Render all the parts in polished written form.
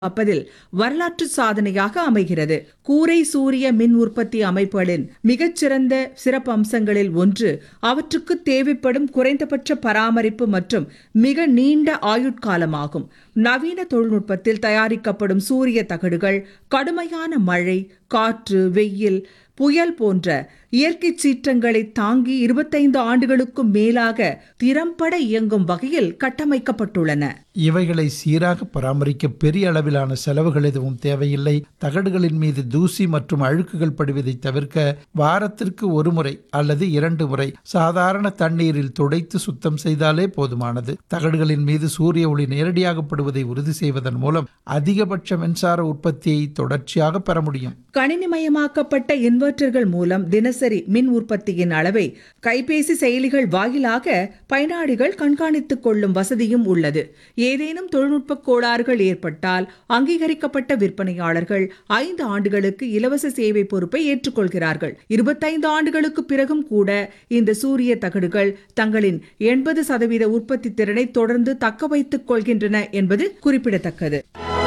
அப்பதில் வரலாற்று சாதனையாக அமைகிறது. கூரை சூரிய மின் உற்பத்தி அமைப்புகளின் மிகச்சிறந்த சிறப்பு அம்சங்களில் ஒன்று அவற்றுக்கு தேவைப்படும் குறைந்தபட்ச பராமரிப்பு மற்றும் மிக நீண்ட ஆயுட்காலமாகும். நவீன தொழில்நுட்பத்தில் தயாரிக்கப்படும் சூரிய தகடுகள் கடுமையான மழை, காற்று, வெயில், புயல் போன்ற இயற்கை சீற்றங்களை தாங்கி 25 ஆண்டுகளுக்கும் மேலாக திறம்பட இயங்கும் வகையில் கட்டமைக்கப்பட்டுள்ளன. இவைகளை சீராக பராமரிக்க பெரிய அளவிலான செலவுகள் எதுவும் தேவையில்லை. தகடுகளின் மீது தூசி மற்றும் அழுக்குகள் படிவதை தவிர்க்க வாரத்திற்கு ஒரு முறை அல்லது 2 முறை சாதாரண தண்ணீரில் துடைத்து சுத்தம் செய்தாலே போதுமானது. தகடுகளின் மீது சூரிய ஒளி நேரடியாக படுவதை உறுதி செய்வதன் மூலம் அதிகபட்ச மின்சார உற்பத்தியை தொடர்ச்சியாக பெற முடியும். கணினிமயமாக்கப்பட்ட இன்வெர்ட்டர்கள் மூலம் தினசரி மின் உற்பத்தியின் அளவை கைபேசி செயலிகள் வாயிலாக பயனாளிகள் கண்காணித்துக் கொள்ளும் வசதியும் உள்ளது. ஏதேனும் தொழில்நுட்ப கோளாறுகள் ஏற்பட்டால் அங்கீகரிக்கப்பட்ட விற்பனையாளர்கள் 5 ஆண்டுகளுக்கு இலவச சேவை பொறுப்பை ஏற்றுக்கொள்கிறார்கள். 25 ஆண்டுகளுக்கு பிறகும் கூட இந்த சூரிய தகடுகள் தங்களின் 80% உற்பத்தி திறனை தொடர்ந்து தக்க வைத்துக் கொள்கின்றன என்பது குறிப்பிடத்தக்கது.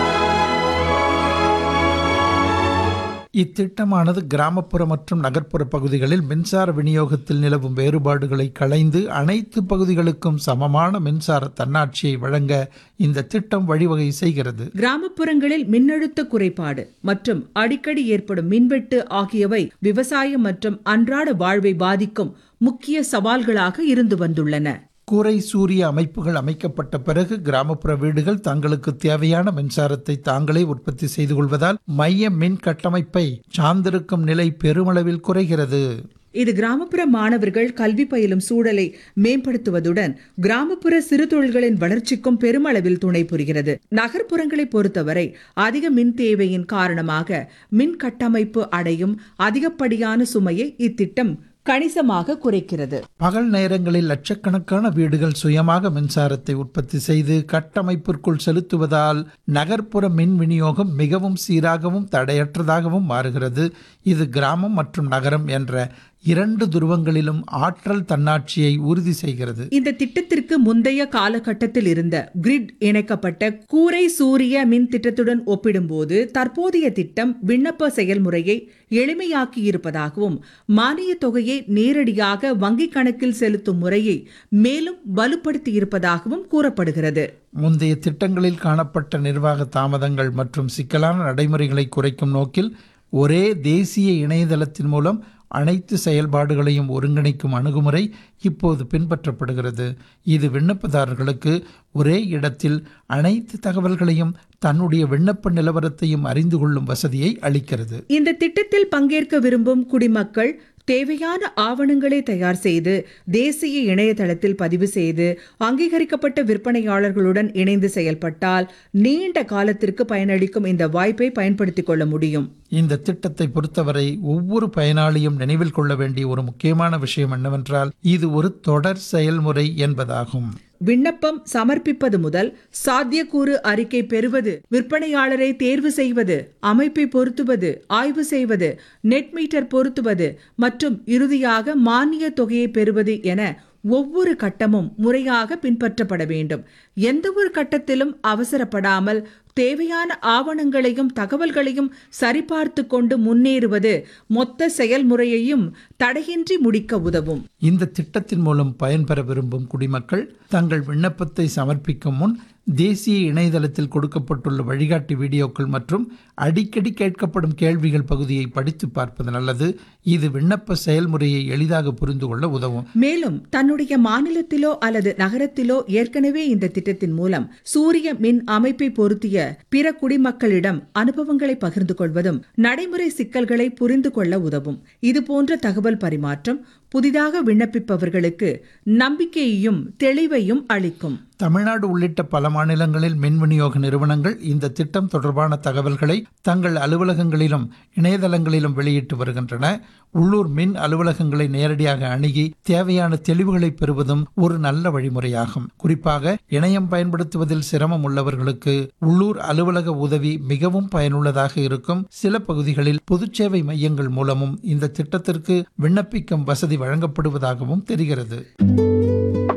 இத்திட்டமானது கிராமப்புற மற்றும் நகர்ப்புற பகுதிகளில் மின்சார விநியோகத்தில் நிலவும் வேறுபாடுகளை களைந்து அனைத்து பகுதிகளுக்கும் சமமான மின்சார தன்னாட்சியை வழங்க இந்த திட்டம் வழிவகை செய்கிறது. கிராமப்புறங்களில் மின்னழுத்த குறைபாடு மற்றும் அடிக்கடி ஏற்படும் மின்வெட்டு ஆகியவை விவசாயம் மற்றும் அன்றாட வாழ்வை பாதிக்கும் முக்கிய சவால்களாக இருந்து வந்துள்ளன. கூரை சூரிய அமைப்புகள் அமைக்கப்பட்ட பிறகு கிராமப்புற வீடுகள் தங்களுக்கு தேவையான மின்சாரத்தை தாங்களே உற்பத்தி செய்து கொள்வதால் மைய மின் கட்டமைப்பை சார்ந்திருக்கும் நிலை பெருமளவில் குறைகிறது. இது கிராமப்புற மாணவர்கள் கல்வி பயிலும் சூழலை மேம்படுத்துவதுடன் கிராமப்புற சிறு தொழில்களின் வளர்ச்சிக்கும் பெருமளவில் துணை புரிகிறது. நகர்ப்புறங்களை பொறுத்தவரை அதிக மின் தேவையின் காரணமாக மின் கட்டமைப்பு அடையும் அதிகப்படியான சுமையை இத்திட்டம் கணிசமாக குறைக்கிறது. பகல் நேரங்களில் லட்சக்கணக்கான வீடுகள் சுயமாக மின்சாரத்தை உற்பத்தி செய்து கட்டமைப்பிற்குள் செலுத்துவதால் நகர்ப்புற மின் விநியோகம் மிகவும் சீராகவும் தடையற்றதாகவும் மாறுகிறது. இது கிராமம் மற்றும் நகரம் என்ற 2 துருவங்களிலும் ஆற்றல் தன்னாட்சியை உறுதி செய்கிறது. இந்த திட்டத்திற்கு முந்தைய காலகட்டத்தில் இருந்த கிரிட் இணைக்கப்பட்ட கூரை சூரிய மின் திட்டத்துடன் ஒப்பிடும்போது தற்போதைய திட்டம் விண்ணப்ப செயல்முறையை எளிமையாக்கி இருப்பதாகவும் மானிய தொகையை நேரடியாக வங்கிக் கணக்கில் செலுத்தும் முறையை மேலும் வலுப்படுத்தி இருப்பதாகவும் கூறப்படுகிறது. முந்தைய திட்டங்களில் காணப்பட்ட நிர்வாக தாமதங்கள் மற்றும் சிக்கலான நடைமுறைகளை குறைக்கும் நோக்கில் ஒரே தேசிய இணையதளத்தின் மூலம் அனைத்து செயல்பாடுகளையும் ஒருங்கிணைக்கும் அணுகுமுறை இப்போது பின்பற்றப்படுகிறது. இது விண்ணப்பதாரர்களுக்கு ஒரே இடத்தில் அனைத்து தகவல்களையும் தன்னுடைய விண்ணப்ப நிலவரத்தையும் அறிந்து கொள்ளும் வசதியை அளிக்கிறது. இந்த திட்டத்தில் பங்கேற்க விரும்பும் குடிமக்கள் தேவையான ஆவணங்களை தயார் செய்து தேசிய இணையதளத்தில் பதிவு செய்து அங்கீகரிக்கப்பட்ட விற்பனையாளர்களுடன் இணைந்து செயல்பட்டால் நீண்ட காலத்திற்கு பயனளிக்கும் இந்த வாய்ப்பை பயன்படுத்திக் கொள்ள முடியும். இந்த திட்டத்தை பொறுத்தவரை ஒவ்வொரு பயனாளியும் நினைவில் கொள்ள வேண்டிய ஒரு முக்கியமான விஷயம் என்னவென்றால் இது ஒரு தொடர் செயல்முறை என்பதாகும். விண்ணப்பம் சமர்ப்பிப்பது முதல் சாத்தியக்கூறு அறிக்கை பெறுவது, விற்பனையாளரை தேர்வு செய்வது, அமைப்பை பொருத்துவது, ஆய்வு செய்வது, நெட் மீட்டர் பொருத்துவது மற்றும் இறுதியாக மானிய தொகையை பெறுவது என ஒவ்வொரு கட்டமும் முறையாக பின்பற்றப்பட வேண்டும். எந்த ஒரு கட்டத்திலும் அவசரப்படாமல் தேவையான ஆவணங்களையும் தகவல்களையும் சரிபார்த்து கொண்டு முன்னேறுவது மொத்த செயல்முறையையும் தடையின்றி முடிக்க உதவும். இந்த திட்டத்தின் மூலம் பயன்பெற விரும்பும் குடிமக்கள் தங்கள் விண்ணப்பத்தை சமர்ப்பிக்கும் முன் தேசிய இணையதளத்தில் கொடுக்கப்பட்டுள்ள வழிகாட்டி வீடியோக்கள் மற்றும் அடிக்கடி கேட்கப்படும் கேள்விகள் பகுதியை படித்து பார்ப்பது நல்லது. இது விண்ணப்ப செயல்முறையை எளிதாக புரிந்து கொள்ள உதவும். மேலும் தன்னுடைய மாநிலத்திலோ அல்லது நகரத்திலோ ஏற்கனவே இந்த திட்டத்தின் மூலம் சூரிய மின் அமைப்பை பொருத்திய பிற குடிமக்களிடம் அனுபவங்களை பகிர்ந்து கொள்வதும் நடைமுறை சிக்கல்களை புரிந்து கொள்ள உதவும். இதுபோன்ற தகவல் பரிமாற்றம் புதிதாக விண்ணப்பிப்பவர்களுக்கு நம்பிக்கையையும் தெளிவையும் அளிக்கும். தமிழ்நாடு உள்ளிட்ட பல மாநிலங்களில் மின் விநியோக நிறுவனங்கள் இந்த திட்டம் தொடர்பான தகவல்களை தங்கள் அலுவலகங்களிலும் இணையதளங்களிலும் வெளியிட்டு வருகின்றன. உள்ளூர் மின் அலுவலகங்களை நேரடியாக அணுகி தேவையான தெளிவுகளை பெறுவதும் ஒரு நல்ல வழிமுறையாகும். குறிப்பாக இணையம் பயன்படுத்துவதில் சிரமம் உள்ளவர்களுக்கு உள்ளூர் அலுவலக உதவி மிகவும் பயனுள்ளதாக இருக்கும். சில பகுதிகளில் பொதுச்சேவை மையங்கள் மூலமும் இந்த திட்டத்திற்கு விண்ணப்பிக்கும் வசதி வழங்கப்படுவதாகவும் தெரிகிறது.